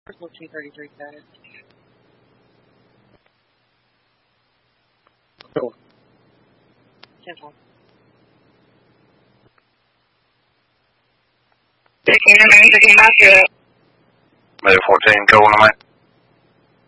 1433 code. Cool. 10-12. 15 remains, 15 back to it. Maybe 14, go on, mate.